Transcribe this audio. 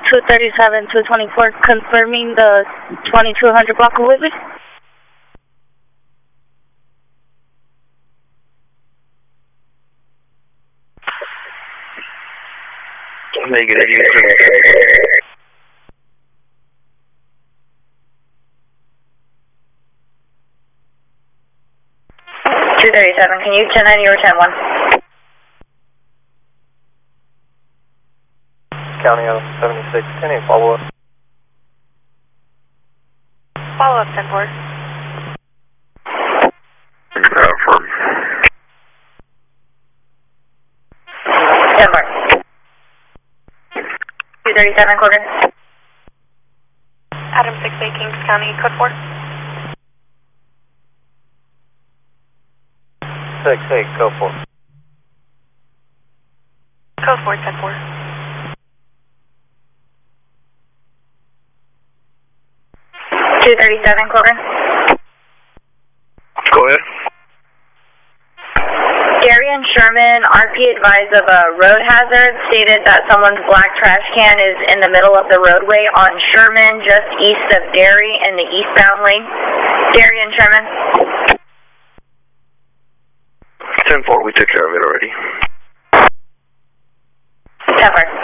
237, 224, confirming the 2200 block of Whitley. Negative, you 237, can you 1090 or 101? County out 76, 10-8, follow up. Follow up, 10-4. Affirm. 10-4. 237, quarter. Adam 6-8, Kings County, code 4. 6-8, go for it. Code 4, 10-4. 237, quarter. Go ahead. Darian Sherman, RP advised of a road hazard, stated that someone's black trash can is in the middle of the roadway on Sherman, just east of Derry in the eastbound lane. Darian Sherman. 10-4, we took care of it already. 10-4.